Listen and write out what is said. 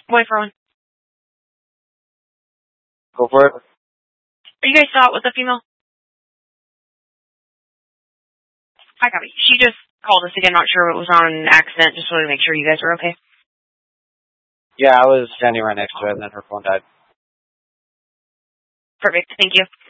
Boy for one. Go for it. Are you guys still out with the female? I copy. She just called us again, not sure if it was on an accident, just wanted to make sure you guys were okay. Yeah, I was standing right next to her, and then her phone died. Perfect, thank you.